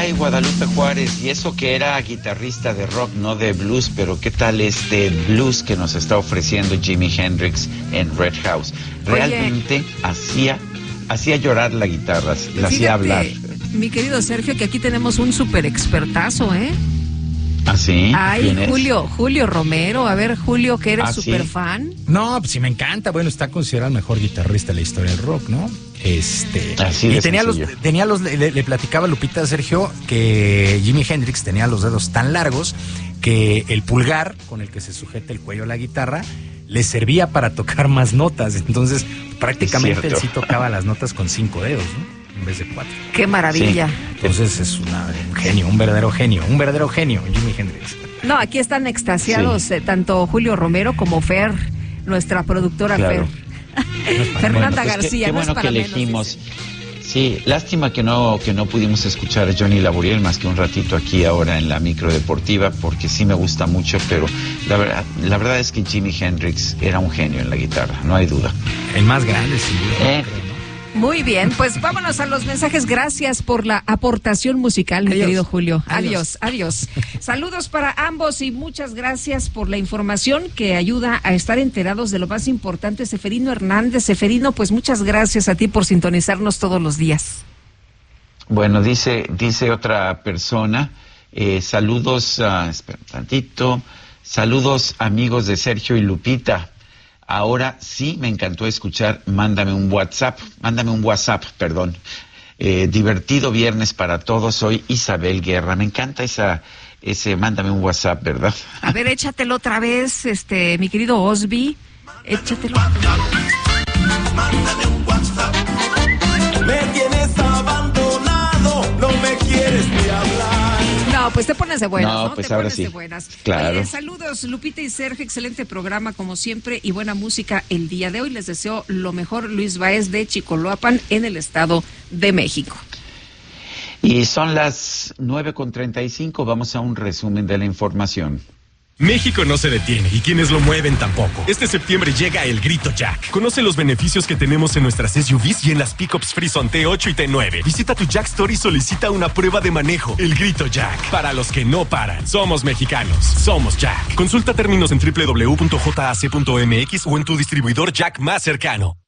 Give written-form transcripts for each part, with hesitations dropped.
Ay, Guadalupe Juárez, y eso que era guitarrista de rock, no de blues, pero ¿qué tal este blues que nos está ofreciendo Jimi Hendrix en Red House? Realmente hacía llorar la guitarra, la hacía hablar. Mi querido Sergio, que aquí tenemos un súper expertazo, ¿eh? ¿Ah, sí? Ay, Julio Romero. A ver, Julio, que eres súper fan. No, pues sí me encanta. Bueno, está considerado el mejor guitarrista de la historia del rock, ¿no? Así y le platicaba a Lupita, Sergio, que Jimi Hendrix tenía los dedos tan largos que el pulgar con el que se sujeta el cuello a la guitarra le servía para tocar más notas. Entonces, prácticamente él sí tocaba las notas con 5 dedos, ¿no? En vez de 4. ¡Qué maravilla! Sí. Entonces es un genio, un verdadero genio, Jimi Hendrix. No, aquí están extasiados tanto Julio Romero como Fer, nuestra productora Fer. Fernanda García. Qué bueno que elegimos. Sí, lástima que no pudimos escuchar a Johnny Laboriel más que un ratito aquí ahora en la micro deportiva, porque sí me gusta mucho, pero la verdad es que Jimi Hendrix era un genio en la guitarra, no hay duda. El más grande, sin duda. Muy bien, pues vámonos a los mensajes. Gracias por la aportación musical, mi querido Julio. Adiós. Saludos para ambos y muchas gracias por la información que ayuda a estar enterados de lo más importante. Seferino Hernández. Seferino, pues muchas gracias a ti por sintonizarnos todos los días. Bueno, dice otra persona, saludos, espera un tantito, saludos amigos de Sergio y Lupita. Ahora sí me encantó escuchar Mándame un WhatsApp, divertido viernes para todos, soy Isabel Guerra. Me encanta ese Mándame un WhatsApp, ¿verdad? A ver, échatelo otra vez, mi querido Osby, échatelo. Mándame un WhatsApp. Me tienes abandonado, no me quieres ni hablar. No, pues te pones de buenas, ¿no? Pues te ahora pones sí. de buenas. Claro. Saludos, Lupita y Sergio, excelente programa como siempre y buena música el día de hoy. Les deseo lo mejor, Luis Baez de Chicoloapan en el Estado de México. Y son las 9:35, vamos a un resumen de la información. México no se detiene y quienes lo mueven tampoco. Este septiembre llega el Grito Jack. Conoce los beneficios que tenemos en nuestras SUVs y en las pickups Frison T8 y T9. Visita tu Jack Store y solicita una prueba de manejo. El Grito Jack. Para los que no paran. Somos mexicanos. Somos Jack. Consulta términos en www.jac.mx o en tu distribuidor Jack más cercano.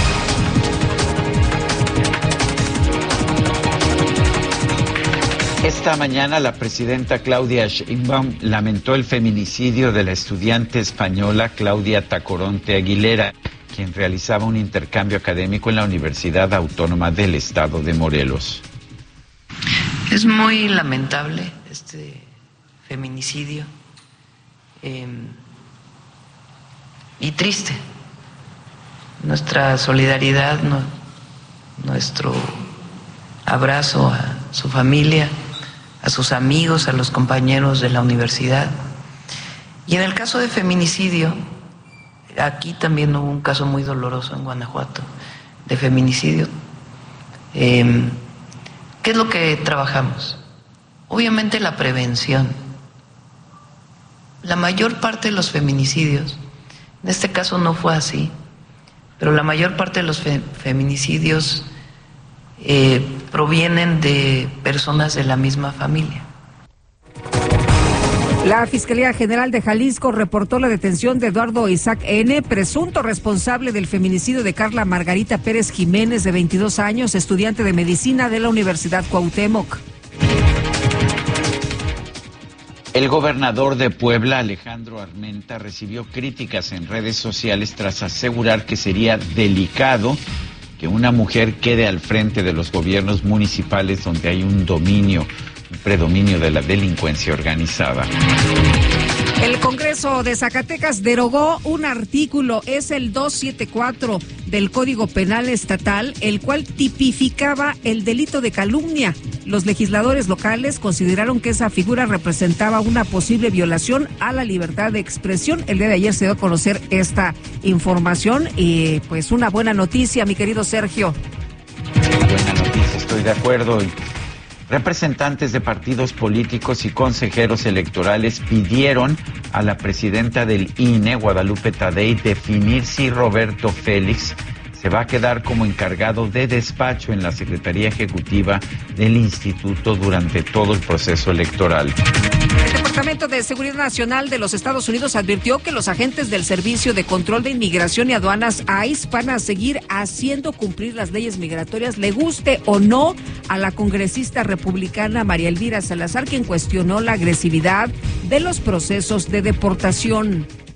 Esta mañana la presidenta Claudia Sheinbaum lamentó el feminicidio de la estudiante española Claudia Tacoronte Aguilera, quien realizaba un intercambio académico en la Universidad Autónoma del Estado de Morelos. Es muy lamentable este feminicidio y triste. Nuestra solidaridad, nuestro abrazo a su familia, a sus amigos, a los compañeros de la universidad. Y en el caso de feminicidio, aquí también hubo un caso muy doloroso en Guanajuato, de feminicidio. ¿Qué es lo que trabajamos? Obviamente la prevención. La mayor parte de los feminicidios, en este caso no fue así, pero la mayor parte de los feminicidios provienen de personas de la misma familia. La Fiscalía General de Jalisco reportó la detención de Eduardo Isaac N., presunto responsable del feminicidio de Carla Margarita Pérez Jiménez, de 22 años, estudiante de medicina de la Universidad Cuauhtémoc. El gobernador de Puebla, Alejandro Armenta, recibió críticas en redes sociales tras asegurar que sería delicado que una mujer quede al frente de los gobiernos municipales donde hay un predominio de la delincuencia organizada. El Congreso de Zacatecas derogó un artículo, es el 274 del Código Penal Estatal, el cual tipificaba el delito de calumnia. Los legisladores locales consideraron que esa figura representaba una posible violación a la libertad de expresión. El día de ayer se dio a conocer esta información y pues una buena noticia, mi querido Sergio. Una buena noticia, estoy de acuerdo. Representantes de partidos políticos y consejeros electorales pidieron a la presidenta del INE, Guadalupe Tadei, definir si Roberto Félix se va a quedar como encargado de despacho en la Secretaría Ejecutiva del Instituto durante todo el proceso electoral. El Departamento de Seguridad Nacional de los Estados Unidos advirtió que los agentes del Servicio de Control de Inmigración y Aduanas ICE van a seguir haciendo cumplir las leyes migratorias, le guste o no a la congresista republicana María Elvira Salazar, quien cuestionó la agresividad de los procesos de deportación.